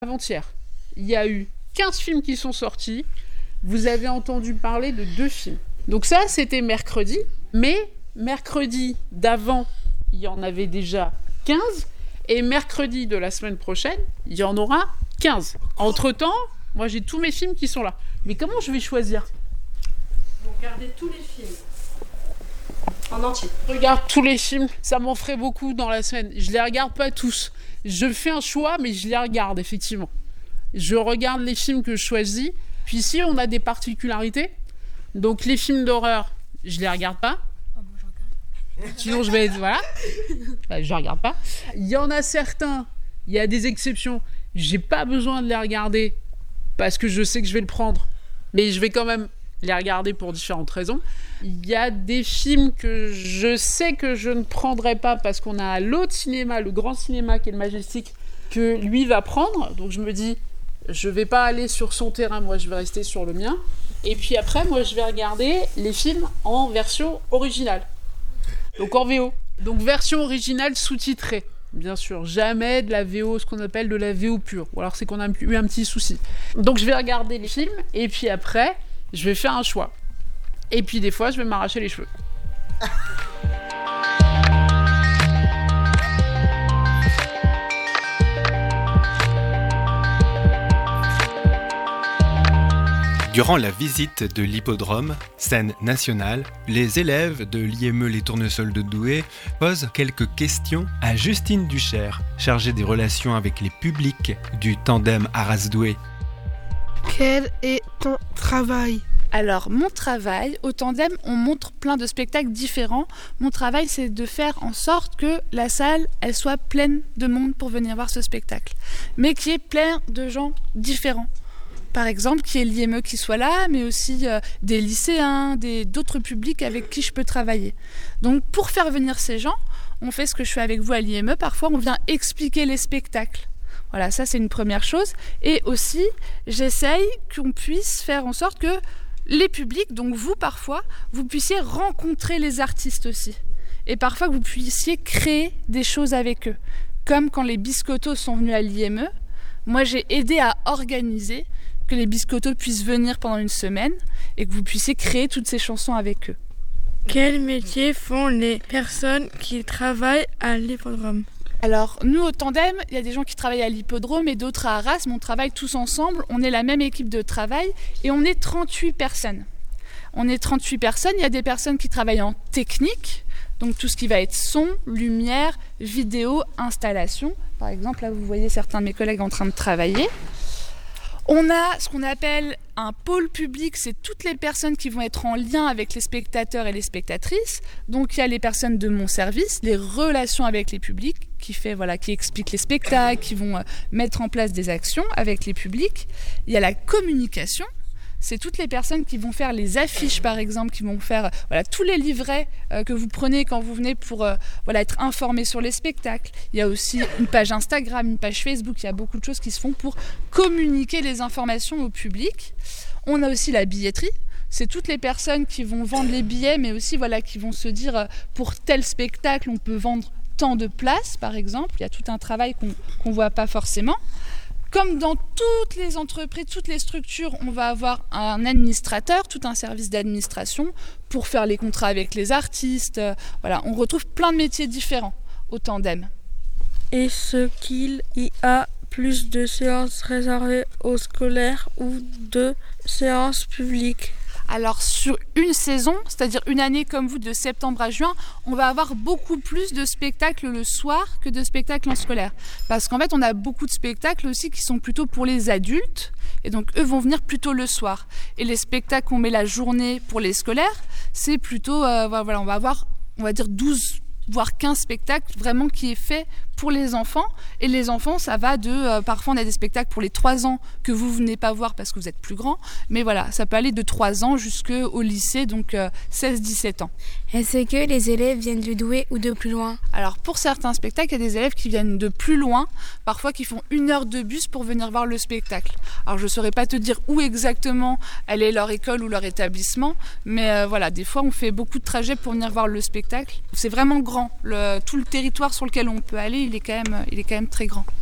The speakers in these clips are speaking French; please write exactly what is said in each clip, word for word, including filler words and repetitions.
Avant-hier, il y a eu quinze films qui sont sortis. Vous avez entendu parler de deux films. Donc ça, c'était mercredi. Mais mercredi d'avant, il y en avait déjà quinze. Et mercredi de la semaine prochaine, il y en aura quinze. Entre-temps, moi, j'ai tous mes films qui sont là. Mais comment je vais choisir ? Vous regardez tous les films en entier. Je regarde tous les films. Ça m'en ferait beaucoup dans la semaine. Je les regarde pas tous. Je fais un choix, mais je les regarde, effectivement. Je regarde les films que je choisis. Puis ici, on a des particularités. Donc, les films d'horreur, je les regarde pas. Oh, moi, je regarde. Sinon, je vais être... Voilà. Bah, je regarde pas. Il y en a certains, il y a des exceptions. J'ai pas besoin de les regarder parce que je sais que je vais le prendre. Mais je vais quand même les regarder pour différentes raisons. Il y a des films que je sais que je ne prendrai pas parce qu'on a l'autre cinéma, le grand cinéma qui est le Majestic, que lui va prendre. Donc je me dis, je vais pas aller sur son terrain, moi je vais rester sur le mien. Et puis après, moi je vais regarder les films en version originale. Donc en V O. Donc version originale sous-titrée. Bien sûr, jamais de la V O, ce qu'on appelle de la V O pure. Ou alors c'est qu'on a eu un petit souci. Donc je vais regarder les films et puis après, je vais faire un choix. Et puis des fois, je vais m'arracher les cheveux. Durant la visite de l'hippodrome, scène nationale, les élèves de l'I M E Les Tournesols de Douai posent quelques questions à Justine Duchère, chargée des relations avec les publics du tandem Arras-Douai. Quel est ton travail ? Alors, mon travail, au tandem, on montre plein de spectacles différents. Mon travail, c'est de faire en sorte que la salle, elle soit pleine de monde pour venir voir ce spectacle. Mais qui est plein de gens différents. Par exemple, qu'il y ait l'I M E qui soit là, mais aussi euh, des lycéens, des, d'autres publics avec qui je peux travailler. Donc, pour faire venir ces gens, on fait ce que je fais avec vous à l'I M E. Parfois, on vient expliquer les spectacles. Voilà, ça, c'est une première chose. Et aussi, j'essaye qu'on puisse faire en sorte que les publics, donc vous parfois, vous puissiez rencontrer les artistes aussi. Et parfois que vous puissiez créer des choses avec eux. Comme quand les Biscottos sont venus à l'I M E, moi j'ai aidé à organiser que les Biscottos puissent venir pendant une semaine et que vous puissiez créer toutes ces chansons avec eux. Quel métier font les personnes qui travaillent à l'hippodrome ? Alors, nous, au tandem, il y a des gens qui travaillent à l'hippodrome et d'autres à Arras, mais on travaille tous ensemble. On est la même équipe de travail et on est trente-huit personnes. On est trente-huit personnes. Il y a des personnes qui travaillent en technique, donc tout ce qui va être son, lumière, vidéo, installation. Par exemple, là, vous voyez certains de mes collègues en train de travailler. On a ce qu'on appelle un pôle public, c'est toutes les personnes qui vont être en lien avec les spectateurs et les spectatrices. Donc il y a les personnes de mon service, les relations avec les publics, qui fait voilà, qui expliquent les spectacles, qui vont euh, mettre en place des actions avec les publics. Il y a la communication. C'est toutes les personnes qui vont faire les affiches, par exemple, qui vont faire voilà, tous les livrets euh, que vous prenez quand vous venez pour euh, voilà, être informés sur les spectacles. Il y a aussi une page Instagram, une page Facebook. Il y a beaucoup de choses qui se font pour communiquer les informations au public. On a aussi la billetterie. C'est toutes les personnes qui vont vendre les billets, mais aussi voilà, qui vont se dire euh, pour tel spectacle, on peut vendre tant de places, par exemple. Il y a tout un travail qu'on qu'on voit pas forcément. Comme dans toutes les entreprises, toutes les structures, on va avoir un administrateur, tout un service d'administration pour faire les contrats avec les artistes. Voilà, on retrouve plein de métiers différents au tandem. Est-ce qu'il y a plus de séances réservées aux scolaires ou de séances publiques ? Alors sur une saison, c'est-à-dire une année comme vous de septembre à juin, on va avoir beaucoup plus de spectacles le soir que de spectacles en scolaire. Parce qu'en fait, on a beaucoup de spectacles aussi qui sont plutôt pour les adultes. Et donc, eux vont venir plutôt le soir. Et les spectacles qu'on met la journée pour les scolaires, c'est plutôt, euh, voilà, on va avoir, on va dire douze voire quinze spectacles vraiment qui est fait pour les enfants. Et les enfants, ça va de... Euh, parfois, on a des spectacles pour les trois ans que vous venez pas voir parce que vous êtes plus grand. Mais voilà, ça peut aller de trois ans jusqu'au lycée, donc euh, seize dix-sept ans. Est-ce que les élèves viennent du Douai ou de plus loin ? Alors, pour certains spectacles, il y a des élèves qui viennent de plus loin, parfois qui font une heure de bus pour venir voir le spectacle. Alors, je ne saurais pas te dire où exactement elle est leur école ou leur établissement, mais euh, voilà, des fois, on fait beaucoup de trajets pour venir voir le spectacle. C'est vraiment grand. Le, tout le territoire sur lequel on peut aller, il est quand même, il est quand même très grand.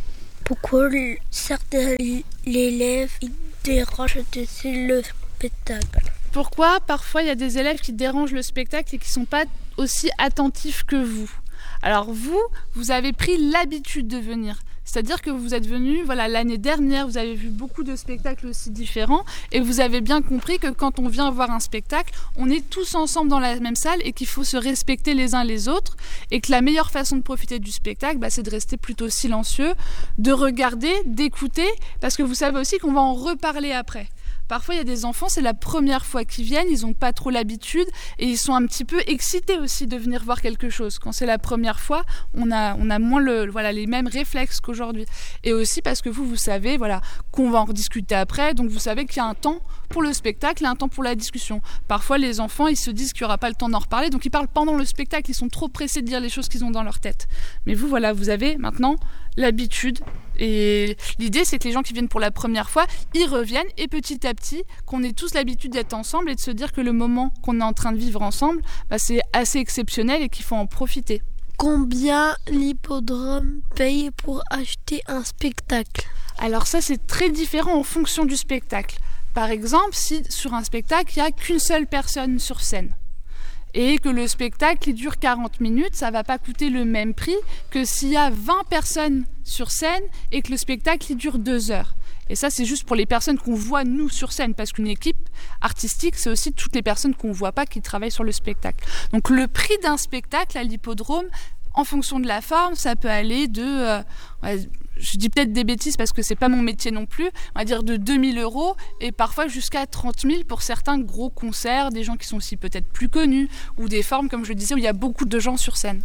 Pourquoi certains élèves ils dérangent dessus le spectacle? Pourquoi parfois il y a des élèves qui dérangent le spectacle et qui ne sont pas aussi attentifs que vous? Alors vous, vous avez pris l'habitude de venir. C'est-à-dire que vous êtes venu, voilà, l'année dernière, vous avez vu beaucoup de spectacles aussi différents et vous avez bien compris que quand on vient voir un spectacle, on est tous ensemble dans la même salle et qu'il faut se respecter les uns les autres et que la meilleure façon de profiter du spectacle, bah, c'est de rester plutôt silencieux, de regarder, d'écouter, parce que vous savez aussi qu'on va en reparler après. Parfois, il y a des enfants, c'est la première fois qu'ils viennent, ils n'ont pas trop l'habitude et ils sont un petit peu excités aussi de venir voir quelque chose. Quand c'est la première fois, on a, on a moins le, voilà, les mêmes réflexes qu'aujourd'hui. Et aussi parce que vous, vous savez voilà, qu'on va en rediscuter après, donc vous savez qu'il y a un temps pour le spectacle et un temps pour la discussion. Parfois, les enfants, ils se disent qu'il n'y aura pas le temps d'en reparler, donc ils parlent pendant le spectacle, ils sont trop pressés de dire les choses qu'ils ont dans leur tête. Mais vous, voilà, vous avez maintenant l'habitude. Et l'idée, c'est que les gens qui viennent pour la première fois, ils reviennent et petit à petit, qu'on ait tous l'habitude d'être ensemble et de se dire que le moment qu'on est en train de vivre ensemble, bah, c'est assez exceptionnel et qu'il faut en profiter. Combien l'hippodrome paye pour acheter un spectacle? Alors ça, c'est très différent en fonction du spectacle. Par exemple, si sur un spectacle, il n'y a qu'une seule personne sur scène, et que le spectacle il dure quarante minutes, ça ne va pas coûter le même prix que s'il y a vingt personnes sur scène et que le spectacle il dure deux heures. Et ça, c'est juste pour les personnes qu'on voit nous sur scène, parce qu'une équipe artistique, c'est aussi toutes les personnes qu'on ne voit pas qui travaillent sur le spectacle. Donc le prix d'un spectacle à l'hippodrome, en fonction de la forme, ça peut aller de... Euh, ouais, je dis peut-être des bêtises parce que c'est pas mon métier non plus, on va dire de deux mille euros et parfois jusqu'à trente mille pour certains gros concerts, des gens qui sont aussi peut-être plus connus ou des formes, comme je le disais, où il y a beaucoup de gens sur scène.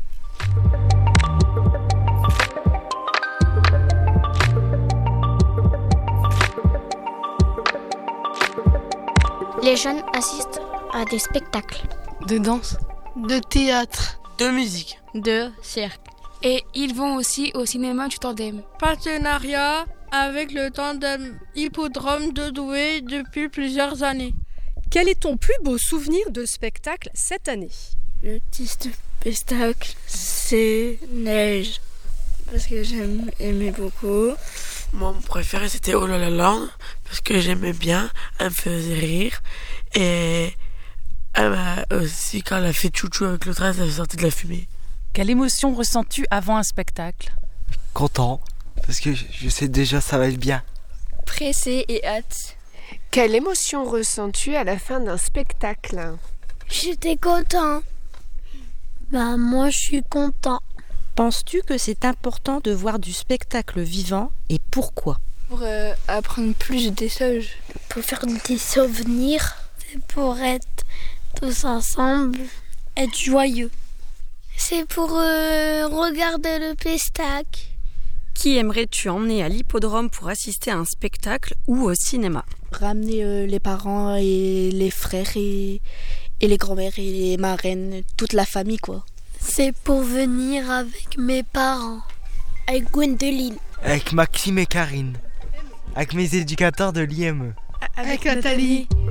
Les jeunes assistent à des spectacles. De danse, De théâtre. De musique. de cirque. Et ils vont aussi au cinéma du Tandem. Partenariat avec le Tandem Hippodrome de Douai depuis plusieurs années. Quel est ton plus beau souvenir de spectacle cette année? Le petit spectacle, c'est Neige. Parce que j'aime aimer beaucoup. Moi, mon préféré, c'était Oh là là là, parce que j'aimais bien, elle me faisait rire. Et elle m'a aussi, quand elle a fait chouchou avec le train, ça sortait de la fumée. Quelle émotion ressens-tu avant un spectacle? Content, parce que je sais déjà ça va être bien. Pressé et hâte. Quelle émotion ressens-tu à la fin d'un spectacle? J'étais content. Bah moi je suis content. Penses-tu que c'est important de voir du spectacle vivant et pourquoi? Pour euh, apprendre plus des choses. Pour faire des souvenirs. C'est pour être tous ensemble, être joyeux. C'est pour euh, regarder le spectacle. Qui aimerais-tu emmener à l'hippodrome pour assister à un spectacle ou au cinéma? Ramener euh, les parents et les frères et, et les grands-mères et les marraines, toute la famille quoi. C'est pour venir avec mes parents. Avec Gwendoline. Avec Maxime et Karine. Avec mes éducateurs de l'I M E. Avec Nathalie.